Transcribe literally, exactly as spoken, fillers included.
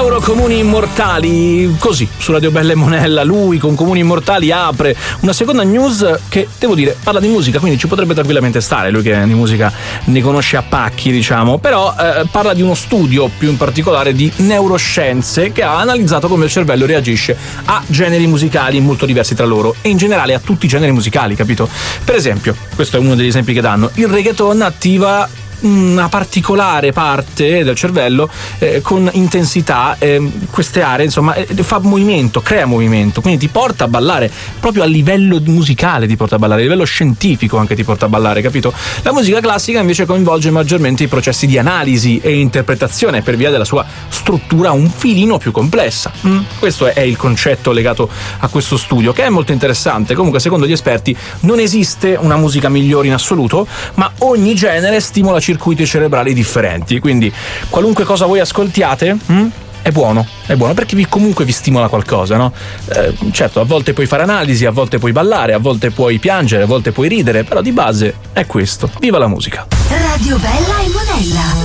Mauro Comuni Immortali, così su Radio Bella e Monella. Lui con Comuni Immortali apre una seconda news che, devo dire, parla di musica, quindi ci potrebbe tranquillamente stare, lui che di musica ne conosce a pacchi, diciamo. Però eh, parla di uno studio, più in particolare di neuroscienze, che ha analizzato come il cervello reagisce a generi musicali molto diversi tra loro e in generale a tutti i generi musicali, capito? Per esempio, questo è uno degli esempi che danno: il reggaeton attiva una particolare parte del cervello eh, con intensità, eh, queste aree, insomma, eh, fa movimento, crea movimento, quindi ti porta a ballare proprio a livello musicale, ti porta a ballare, a livello scientifico anche ti porta a ballare, capito? La musica classica invece coinvolge maggiormente i processi di analisi e interpretazione per via della sua struttura un filino più complessa. Mm? Questo è, è il concetto legato a questo studio, che è molto interessante. Comunque, secondo gli esperti, non esiste una musica migliore in assoluto, ma ogni genere stimola circuiti cerebrali differenti, quindi qualunque cosa voi ascoltiate hm, è buono, è buono perché vi, comunque vi stimola qualcosa, no? Eh, certo, a volte puoi fare analisi, a volte puoi ballare, a volte puoi piangere, a volte puoi ridere, però di base è questo. Viva la musica! Radio Bella e Monella.